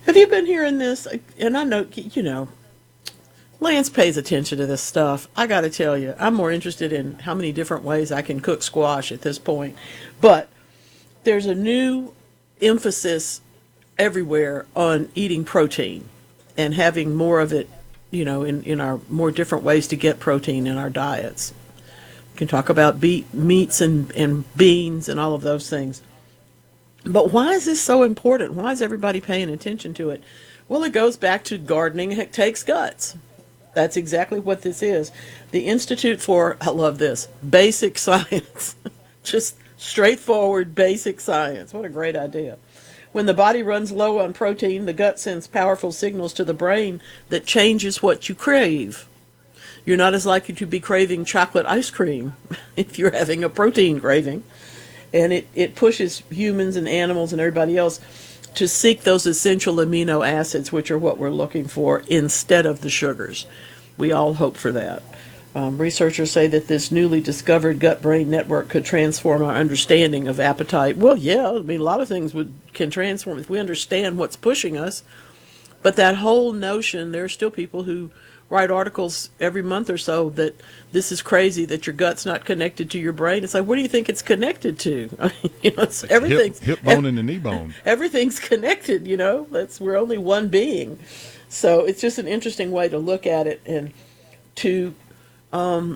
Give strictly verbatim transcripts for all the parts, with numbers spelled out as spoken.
Have you been hearing this? And I know, you know, Lance pays attention to this stuff. I got to tell you, I'm more interested in how many different ways I can cook squash at this point. But there's a new emphasis everywhere on eating protein and having more of it, you know, in, in our more different ways to get protein in our diets. We can talk about beet, meats and, and beans and all of those things. But why is this so important? Why is everybody paying attention to it? Well, it goes back to gardening it takes guts. That's exactly what this is. The Institute for, I love this, Basic Science. Just straightforward basic science. What a great idea. When the body runs low on protein, the gut sends powerful signals to the brain that changes what you crave. You're not as likely to be craving chocolate ice cream if you're having a protein craving. And it, it pushes humans and animals and everybody else to seek those essential amino acids, which are what we're looking for, instead of the sugars. We all hope for that. Um, researchers say that this newly discovered gut-brain network could transform our understanding of appetite. Well, yeah, I mean, a lot of things would can transform if we understand what's pushing us. But that whole notion, there are still people who write articles every month or so that this is crazy, that your gut's not connected to your brain. It's like, what do you think it's connected to? I mean, you know, it's, everything's hip, hip bone and the knee bone. Everything's connected. You know, that's we're only one being. So it's just an interesting way to look at it, and to um,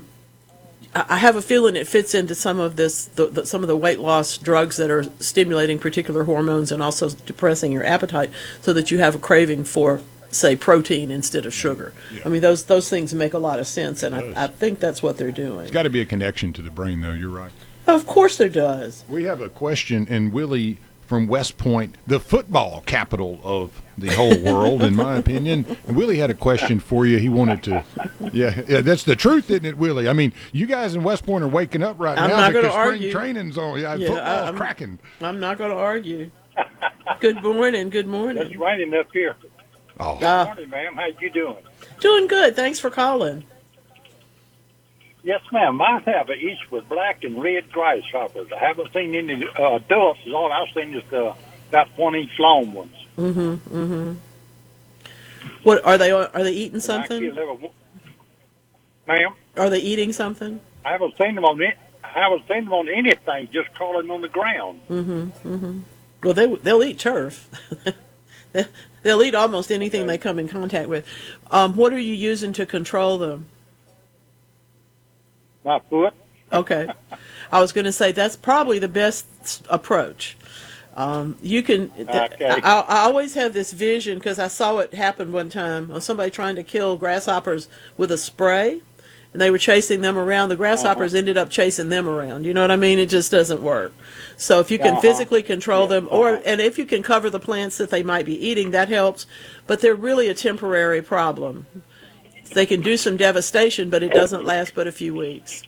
I have a feeling it fits into some of this, the, the, some of the weight loss drugs that are stimulating particular hormones and also depressing your appetite, so that you have a craving for, say, protein instead of sugar. Yeah. I mean, those those things make a lot of sense, and I, I think that's what they're doing. It's got to be a connection to the brain, though. You're right. Of course there does. We have a question, and Willie from West Point, the football capital of the whole world, in my opinion. And Willie had a question for you. He wanted to, yeah, yeah, that's the truth, isn't it, Willie? I mean, you guys in West Point are waking up right I'm now not because spring argue. training's on. Yeah, yeah football's I'm, cracking. I'm not going to argue. Good morning. Good morning. It's raining up here. Oh, Good uh, morning, ma'am. How you doing? Doing good. Thanks for calling. Yes, ma'am. I have an each with black and red grasshoppers. I haven't seen any uh, adults. All I've seen is the about one inch long ones. Mm-hmm. Mm-hmm. What are they? Are they eating something? Ma'am? Are they eating something? I haven't seen them on it. I haven't seen them on anything. Just crawling on the ground. Mm-hmm. Mm-hmm. Well, they they'll eat turf. They'll eat almost anything okay. they come in contact with. Um, what are you using to control them? My foot. Okay. I was going to say that's probably the best approach. Um, you can. Th- okay. I, I always have this vision because I saw it happen one time of somebody trying to kill grasshoppers with a spray, and they were chasing them around. The grasshoppers uh-huh. ended up chasing them around. You know what I mean? It just doesn't work. So if you can uh-huh. physically control yeah. them, or uh-huh. and if you can cover the plants that they might be eating, that helps. But they're really a temporary problem. They can do some devastation, but it doesn't last but a few weeks.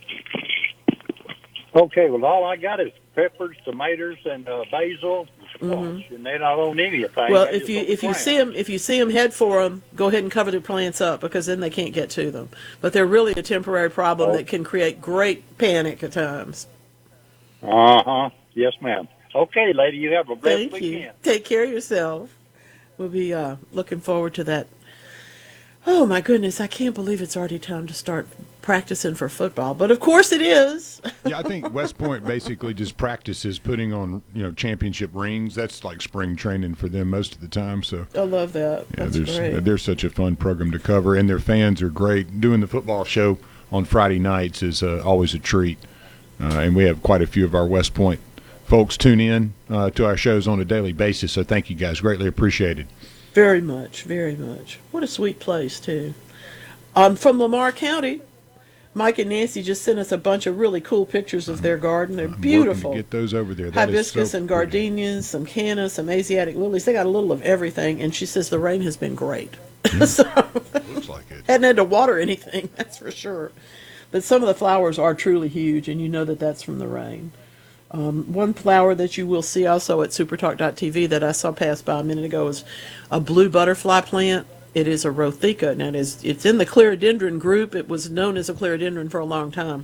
Okay, well, all I got is peppers, tomatoes, and uh, basil, and, Mm-hmm. and they don't own anything. Well, They if just you on the if you ground. see them if you see them head for them, go ahead and cover the plants up, because then they can't get to them. But they're really a temporary problem Oh. that can create great panic at times. Uh-huh. Yes, ma'am. Okay, lady, you have a blessed Thank weekend. you. Take care of yourself. We'll be uh, looking forward to that. Oh my goodness, I can't believe it's already time to start practicing for football. But of course it is. Yeah, I think West Point basically just practices putting on, you know, championship rings. That's like spring training for them most of the time. So I love that. yeah, That's there's great. there's such a fun program to cover, and their fans are great. Doing the football show on Friday nights is uh, always a treat, uh, and we have quite a few of our West Point folks tune in uh, to our shows on a daily basis. So thank you guys, greatly appreciated. Very much, very much. What a sweet place, too. Um, from Lamar County, Mike and Nancy just sent us a bunch of really cool pictures of their garden. They're I'm beautiful. working to get those over there. That is Hibiscus so and pretty. gardenias, some cannas, some Asiatic lilies. They got a little of everything, and she says the rain has been great. so, Looks like it. hadn't had to water anything, that's for sure. But some of the flowers are truly huge, and you know that that's from the rain. Um, one flower that you will see also at supertalk dot t v that I saw pass by a minute ago is a blue butterfly plant. It is a Rotheca. Now, it is, it's in the clerodendron group. It was known as a clerodendron for a long time.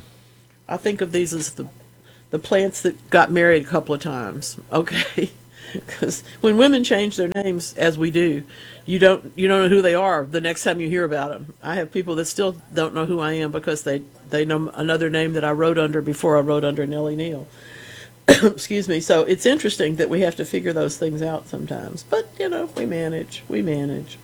I think of these as the, the plants that got married a couple of times. Okay. Because when women change their names, as we do, you don't you don't know who they are the next time you hear about them. I have people that still don't know who I am because they they know another name that I wrote under before I wrote under Nellie Neal. Excuse me. So it's interesting that we have to figure those things out sometimes. But you know, we manage. We manage.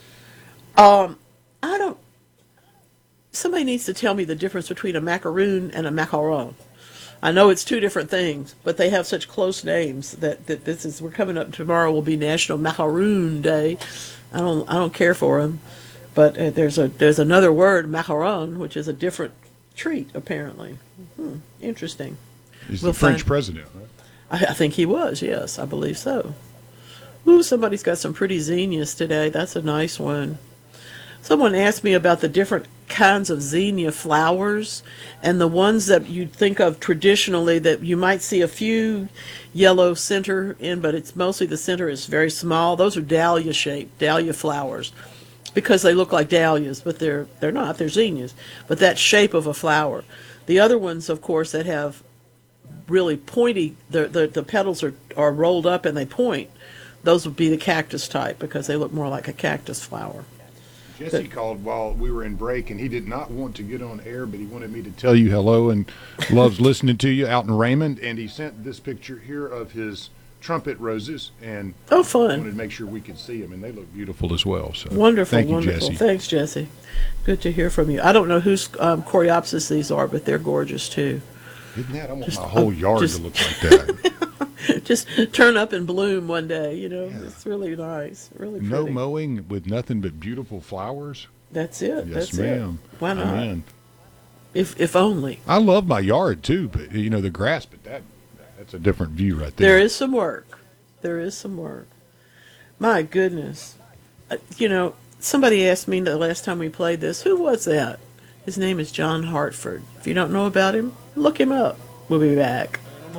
Um, I don't. Somebody needs to tell me the difference between a macaroon and a macaron. I know it's two different things, but they have such close names that, that this is, we're coming up, tomorrow will be National Macaroon Day. I don't I don't care for them, but uh, there's a there's another word, macaron, which is a different treat apparently. Hmm, interesting. He's We'll the French find- president, right? I, I think he was, yes, I believe so. Ooh, somebody's got some pretty zinnias today. That's a nice one. Someone asked me about the different kinds of zinnia flowers and the ones that you'd think of traditionally that you might see a few yellow center in, but it's mostly the center is very small. Those are dahlia shaped, dahlia flowers, because they look like dahlias, but they're they're not. They're zinnias, but that shape of a flower. The other ones, of course, that have really pointy, the the, the petals are, are rolled up and they point. Those would be the cactus type because they look more like a cactus flower. Jesse called while we were in break, and he did not want to get on air, but he wanted me to tell you hello and loves listening to you out in Raymond. And he sent this picture here of his trumpet roses, and Oh, I fun. wanted to make sure we could see them, and they look beautiful as well. So Wonderful, thank you, wonderful. Jesse. Thanks, Jesse. Good to hear from you. I don't know whose um, coreopsis these are, but they're gorgeous too. Isn't that? I want Just- my whole oh, yard just- to look like that. Just turn up and bloom one day, you know. It's really nice, really pretty. No mowing with nothing but beautiful flowers. That's it. Yes, That's ma'am. it. Why not? Amen. If if only. I love my yard too, but you know the grass, but that that's a different view right there. There is some work. There is some work. My goodness. Uh, you know, somebody asked me the last time we played this, who was that? His name is John Hartford. If you don't know about him, look him up. We'll be back.